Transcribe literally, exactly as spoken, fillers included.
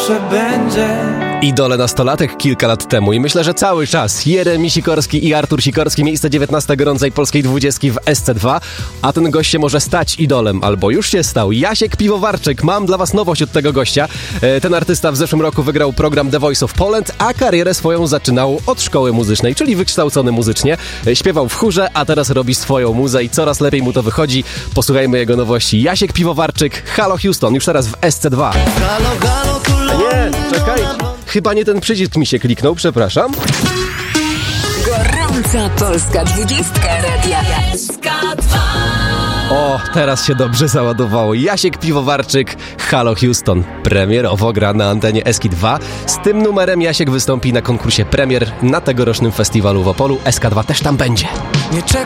zawsze będzie. Idole nastolatek kilka lat temu i myślę, że cały czas. Jeremi Sikorski i Artur Sikorski, miejsce dziewiętnaste gorącej polskiej dwudziestki w S C dwa, a ten gość się może stać idolem, albo już się stał. Jasiek Piwowarczyk, mam dla was nowość od tego gościa. Ten artysta w zeszłym roku wygrał program The Voice of Poland, a karierę swoją zaczynał od szkoły muzycznej, czyli wykształcony muzycznie. Śpiewał w chórze, a teraz robi swoją muzę i coraz lepiej mu to wychodzi. Posłuchajmy jego nowości. Jasiek Piwowarczyk, Halo Houston, już teraz w S C dwa. Halo, halo, tu Nie, czekaj. Chyba nie ten przycisk mi się kliknął, przepraszam. Gorąca polska dwudziestka radia S K dwa. O, teraz się dobrze załadowało. Jasiek Piwowarczyk, Halo Houston. Premierowo gra na antenie S K dwa. Z tym numerem Jasiek wystąpi na konkursie premier na tegorocznym festiwalu w Opolu. S K dwa też tam będzie. Nie